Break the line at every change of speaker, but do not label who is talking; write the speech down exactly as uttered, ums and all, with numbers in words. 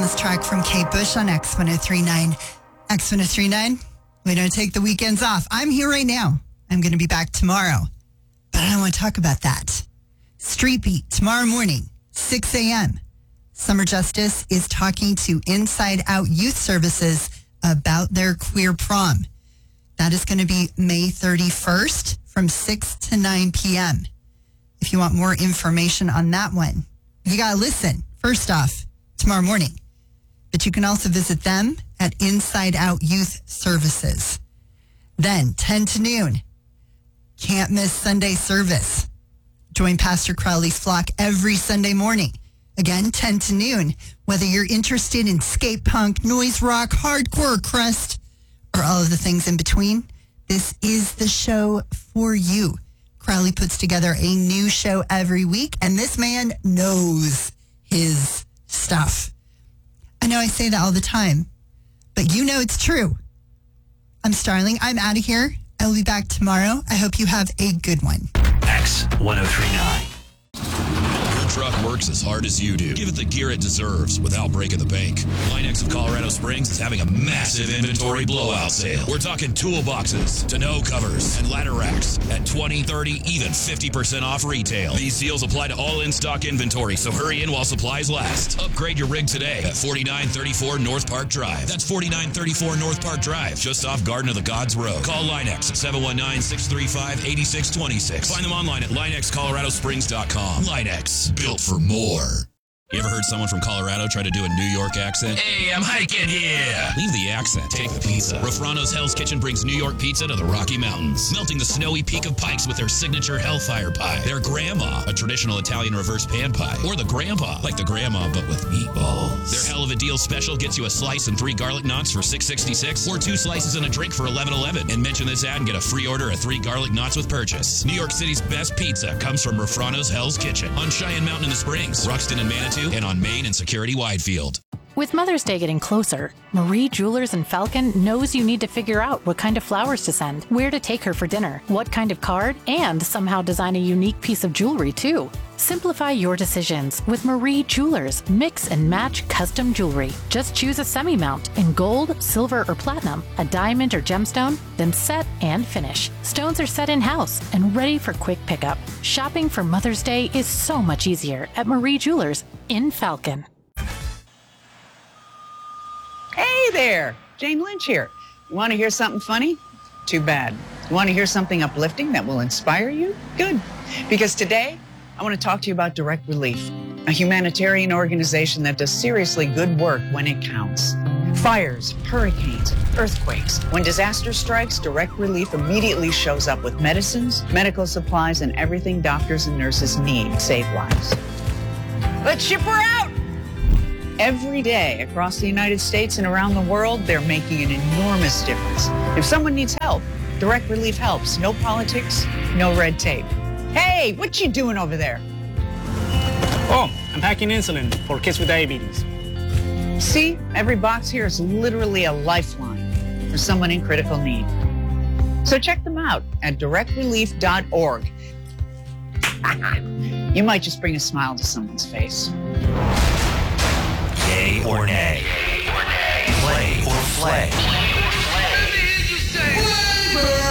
this track from Kate Bush on X ten thirty-nine. X ten thirty-nine, we don't take the weekends off. I'm here right now. I'm going to be back tomorrow. But I don't want to talk about that. Street Beat, tomorrow morning, six a.m. Summer Justice is talking to Inside Out Youth Services about their queer prom. That is going to be May thirty-first from six to nine p.m. If you want more information on that one, you got to listen, first off, tomorrow morning. But you can also visit them at Inside Out Youth Services. Then, ten to noon, can't miss Sunday service. Join Pastor Crowley's flock every Sunday morning. Again, ten to noon. Whether you're interested in skate punk, noise rock, hardcore, crust, or all of the things in between, this is the show for you. Crowley puts together a new show every week, and this man knows his stuff. I know I say that all the time, but you know it's true. I'm Starling. I'm out of here. I will be back tomorrow. I hope you have a good one.
X ten thirty-nine.
Your truck works as hard as you do. Give it the gear it deserves without breaking the bank. Line-X of Colorado Springs is having a massive inventory blowout sale. We're talking toolboxes, tonneau covers, and ladder racks at twenty, thirty, even fifty percent off retail. These deals apply to all in-stock inventory, so hurry in while supplies last. Upgrade your rig today at forty-nine thirty-four North Park Drive. That's forty-nine thirty-four North Park Drive, just off Garden of the Gods Road. Call Line-X at seven one nine, six three five, eight six two six. Find them online at line x colorado springs dot com. Line-X, built for more. You ever heard someone from Colorado try to do a New York accent? Hey, I'm hiking here. Leave the accent. Take the pizza. Rofrano's Hell's Kitchen brings New York pizza to the Rocky Mountains, melting the snowy peak of Pikes with their signature Hellfire Pie. Their Grandma, a traditional Italian reverse pan pie. Or the Grandpa, like the Grandma but with meatballs. Their Hell of a Deal special gets you a slice and three garlic knots for six sixty-six, or two slices and a drink for eleven eleven. And mention this ad and get a free order of three garlic knots with purchase. New York City's best pizza comes from Rofrano's Hell's Kitchen on Cheyenne Mountain in the Springs, Ruxton and Manitou, and on Main and Security Widefield.
With Mother's Day getting closer, Marie Jewelers in Falcon knows you need to figure out what kind of flowers to send, where to take her for dinner, what kind of card, and somehow design a unique piece of jewelry too. Simplify your decisions with Marie Jewelers Mix and Match Custom Jewelry. Just choose a semi-mount in gold, silver, or platinum, a diamond or gemstone, then set and finish. Stones are set in-house and ready for quick pickup. Shopping for Mother's Day is so much easier at Marie Jewelers in Falcon.
Hey there, Jane Lynch here. You want to hear something funny? Too bad. You want to hear something uplifting that will inspire you? Good. Because today, I want to talk to you about Direct Relief, a humanitarian organization that does seriously good work when it counts. Fires, hurricanes, earthquakes. When disaster strikes, Direct Relief immediately shows up with medicines, medical supplies, and everything doctors and nurses need to save lives. Let's ship her out! Every day across the United States and around the world, they're making an enormous difference. If someone needs help, Direct Relief helps. No politics, no red tape. Hey, what you doing over there?
Oh, I'm packing insulin for kids with diabetes.
See, every box here is literally a lifeline for someone in critical need. So check them out at direct relief dot org. You might just bring a smile to someone's face.
Yay or nay? Play or flay?